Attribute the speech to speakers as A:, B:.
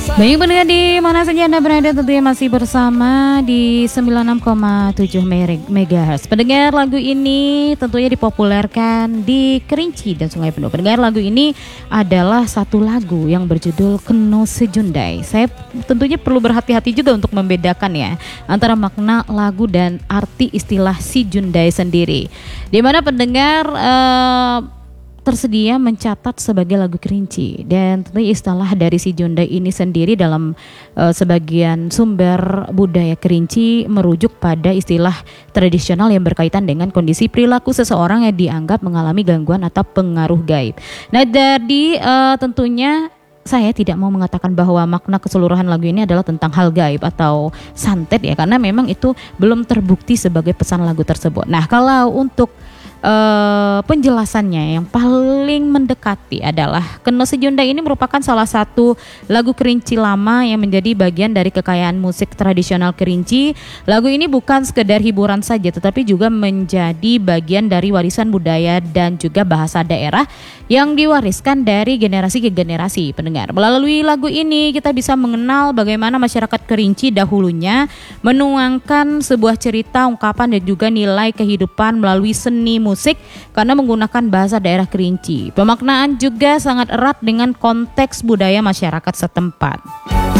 A: Baik pendengar di mana saja Anda berada, tentunya masih bersama di 96,7 MHz. Pendengar, lagu ini tentunya dipopulerkan di Kerinci dan Sungai Penuh. Pendengar, lagu ini adalah satu lagu yang berjudul Keno Sejundai. Saya tentunya perlu berhati-hati juga untuk membedakan ya antara makna lagu dan arti istilah si Jundai sendiri. Di mana pendengar tersedia mencatat sebagai lagu Kerinci, dan tentunya istilah dari si Jundai ini sendiri dalam sebagian sumber budaya Kerinci merujuk pada istilah tradisional yang berkaitan dengan kondisi perilaku seseorang yang dianggap mengalami gangguan atau pengaruh gaib. Nah, jadi tentunya saya tidak mau mengatakan bahwa makna keseluruhan lagu ini adalah tentang hal gaib atau santet ya, karena memang itu belum terbukti sebagai pesan lagu tersebut. Nah, kalau untuk penjelasannya yang paling mendekati adalah Keno Sejundai ini merupakan salah satu lagu Kerinci lama yang menjadi bagian dari kekayaan musik tradisional Kerinci. Lagu ini bukan sekedar hiburan saja, tetapi juga menjadi bagian dari warisan budaya dan juga bahasa daerah yang diwariskan dari generasi ke generasi. Pendengar, melalui lagu ini kita bisa mengenal bagaimana masyarakat Kerinci dahulunya menuangkan sebuah cerita, ungkapan dan juga nilai kehidupan melalui seni musik karena menggunakan bahasa daerah Kerinci. Pemaknaan juga sangat erat dengan konteks budaya masyarakat setempat.